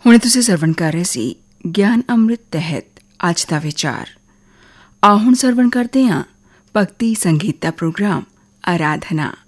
ਹੁਣੇ ਤੁਸੀਂ ਸਰਵਣ ਕਰ ਰਹੇ ਸੀ ਗਿਆਨ ਅੰਮ੍ਰਿਤ ਤਹਿਤ ਅੱਜ ਦਾ ਵਿਚਾਰ। ਆਓ ਹੁਣ ਸਰਵਣ ਕਰਦੇ ਹਾਂ ਭਗਤੀ ਸੰਗੀਤ ਦਾ ਪ੍ਰੋਗਰਾਮ ਆਰਾਧਨਾ।